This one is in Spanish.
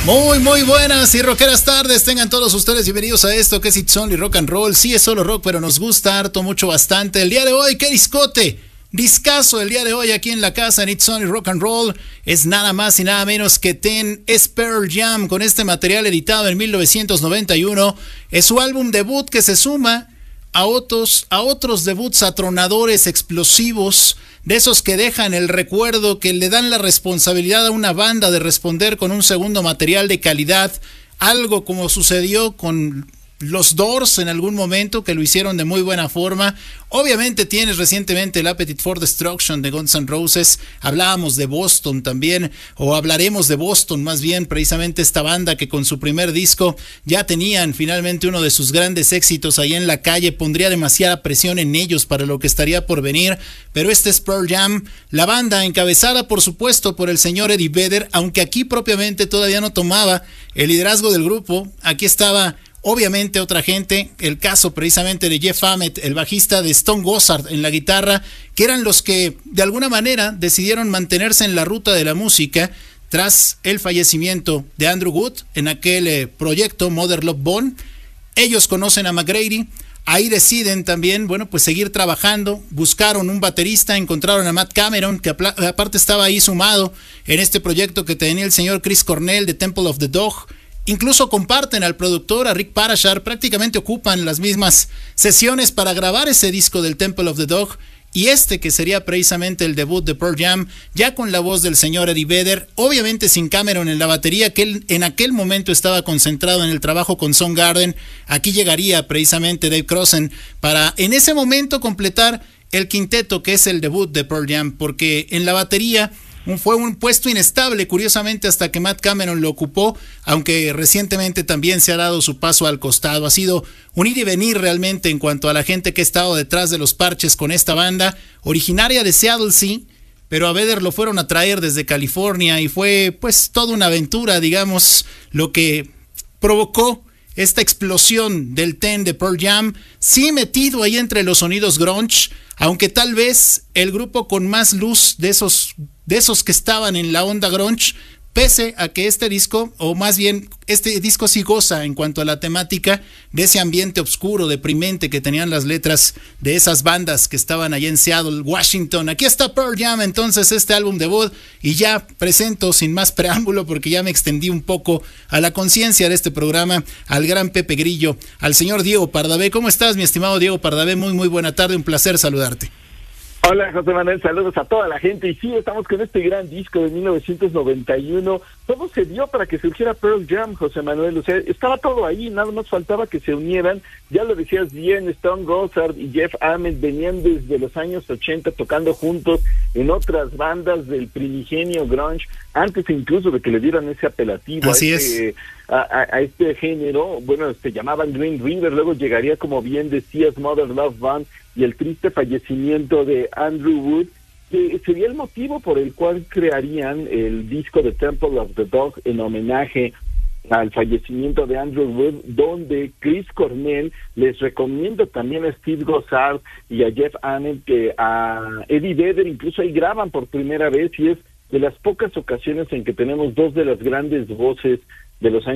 Muy buenas y rockeras tardes. Tengan todos ustedes bienvenidos a esto que es It's Only Rock and Roll. Sí, es solo rock, pero nos gusta harto, mucho, bastante. El día de hoy, qué discote. Discazo el día de hoy aquí en la casa en It's Only Rock and Roll. Es nada más y nada menos que Ten, es Pearl Jam con este material editado en 1991. Es su álbum debut que se suma a otros debuts atronadores, explosivos, de esos que dejan el recuerdo, que le dan la responsabilidad a una banda de responder con un segundo material de calidad, algo como sucedió con los Doors en algún momento, que lo hicieron de muy buena forma. Obviamente tienes recientemente el Appetite for Destruction de Guns N' Roses. Hablábamos de Boston también, o hablaremos de Boston más bien, precisamente esta banda que con su primer disco ya tenían finalmente uno de sus grandes éxitos ahí en la calle. Pondría demasiada presión en ellos para lo que estaría por venir, pero este es Pearl Jam, la banda encabezada por supuesto por el señor Eddie Vedder, aunque aquí propiamente todavía no tomaba el liderazgo del grupo. Aquí estaba obviamente otra gente, el caso precisamente de Jeff Ament, el bajista de Stone Gossard en la guitarra, que eran los que de alguna manera decidieron mantenerse en la ruta de la música tras el fallecimiento de Andrew Wood en aquel proyecto Mother Love Bone. Ellos conocen a McGrady, ahí deciden también, bueno, pues seguir trabajando, buscaron un baterista, encontraron a Matt Cameron, que aparte estaba ahí sumado en este proyecto que tenía el señor Chris Cornell de Temple of the Dog. Incluso comparten al productor, a Rick Parashar, prácticamente ocupan las mismas sesiones para grabar ese disco del Temple of the Dog, y este que sería precisamente el debut de Pearl Jam, ya con la voz del señor Eddie Vedder, obviamente sin Cameron en la batería, que él en aquel momento estaba concentrado en el trabajo con Soundgarden. Aquí llegaría precisamente Dave Crossen para en ese momento completar el quinteto que es el debut de Pearl Jam, porque en la batería fue un puesto inestable, curiosamente, hasta que Matt Cameron lo ocupó, aunque recientemente también se ha dado su paso al costado. Ha sido un ir y venir realmente en cuanto a la gente que ha estado detrás de los parches con esta banda, originaria de Seattle, sí, pero a Vedder lo fueron a traer desde California y fue pues toda una aventura, digamos, lo que provocó esta explosión del Ten de Pearl Jam, sí metido ahí entre los sonidos grunge, aunque tal vez el grupo con más luz de esos que estaban en la onda grunge, pese a que este disco, o más bien este disco sí goza en cuanto a la temática de ese ambiente oscuro, deprimente que tenían las letras de esas bandas que estaban allá en Seattle, Washington. Aquí está Pearl Jam, entonces, este álbum debut, y ya presento sin más preámbulo, porque ya me extendí un poco a la conciencia de este programa, al gran Pepe Grillo, al señor Diego Pardavé. ¿Cómo estás, mi estimado Diego Pardavé? Muy buena tarde, un placer saludarte. Hola, José Manuel, saludos a toda la gente. Y sí, estamos con este gran disco de 1991. Todo se dio para que surgiera Pearl Jam, José Manuel. O sea, estaba todo ahí, nada más faltaba que se unieran. Ya lo decías bien, Stone Gossard y Jeff Ament venían desde los años 80 tocando juntos en otras bandas del primigenio grunge, antes incluso de que le dieran ese apelativo a este género. Bueno, se llamaban Green River, luego llegaría, como bien decías, Mother Love Bone, y el triste fallecimiento de Andrew Wood, que sería el motivo por el cual crearían el disco de Temple of the Dog en homenaje al fallecimiento de Andrew Wood, donde Chris Cornell les recomienda también a Steve Gossard y a Jeff Ament, que a Eddie Vedder incluso ahí graban por primera vez, y es de las pocas ocasiones en que tenemos dos de las grandes voces de los años